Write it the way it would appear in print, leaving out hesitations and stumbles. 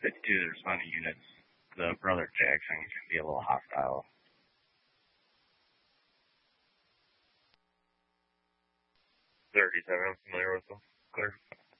52, the responding units, the brother Jackson can be a little hostile. 37, I'm familiar with them. Clear.